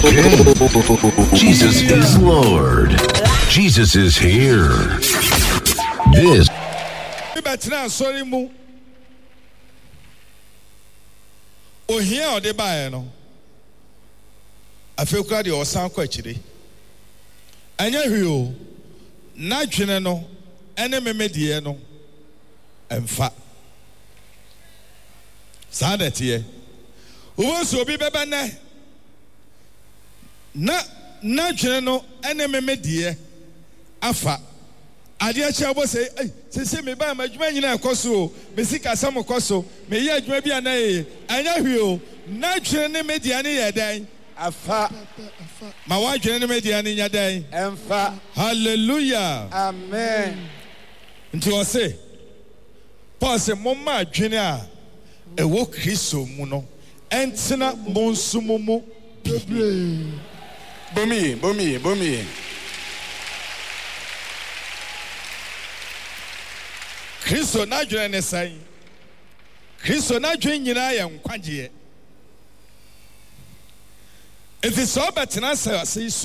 Jesus is Lord. Jesus is here. This. Ohia ode bae no afekura de osan kwa chire anya hwio na dwene no ene memedie no emfa sadete wo obi beba na dwene no ene memedie afa ade a chia bo se me ba ma dwuma nyina ekoso me sika sam koso me ye adwuma bi anaye anya hwio na dwene ne media ne ye dan afa ma wa dwene ne media ne nya dan emfa. Hallelujah, amen. nti o se Paul se momma adwene a ewo Kristo mu no entena monsumu bomi Kristo na dwene ne sai Kristo na dwene nyina ya nkwagye enti so betena sai